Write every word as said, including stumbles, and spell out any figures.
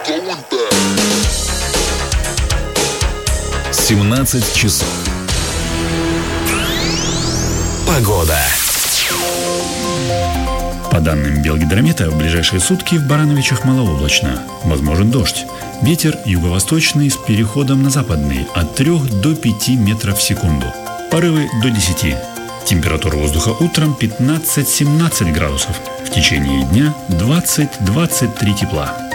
семнадцать часов. Погода. По данным Белгидромета, в ближайшие сутки в Барановичах малооблачно. Возможен дождь. Ветер юго-восточный с переходом на западный от трёх до пяти метров в секунду. Порывы до десяти. Температура воздуха утром пятнадцать-семнадцать градусов. В течение дня двадцать-двадцать три тепла.